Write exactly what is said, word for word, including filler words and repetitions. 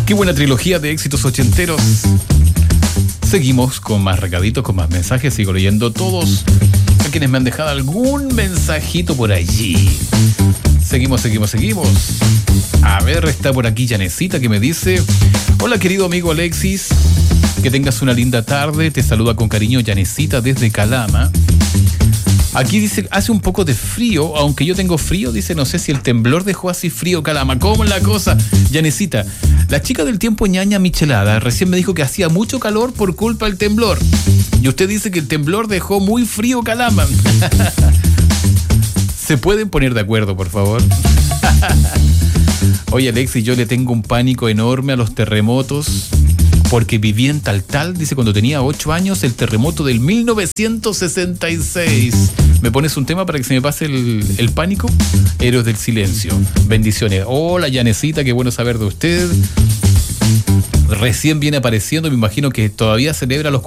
Qué buena trilogía de éxitos ochenteros. Seguimos con más recaditos, con más mensajes. Sigo leyendo todos a quienes me han dejado algún mensajito por allí. Seguimos, seguimos, seguimos. A ver, está por aquí Yanecita que me dice: hola querido amigo Alexis, que tengas una linda tarde. Te saluda con cariño Yanecita desde Calama. Aquí dice, hace un poco de frío, aunque yo tengo frío, dice, no sé si el temblor dejó así frío Calama. ¿Cómo es la cosa? Yanecita, la chica del tiempo ñaña Michelada recién me dijo que hacía mucho calor por culpa del temblor. Y usted dice que el temblor dejó muy frío Calama. ¿Se pueden poner de acuerdo, por favor? Oye, Alexis, yo le tengo un pánico enorme a los terremotos. Porque viví en Tal Tal, dice, cuando tenía ocho años, el terremoto del mil novecientos sesenta y seis. ¿Me pones un tema para que se me pase el, el pánico? Héroes del Silencio. Bendiciones. Hola, Yanecita, qué bueno saber de usted. Recién viene apareciendo, me imagino que todavía celebra los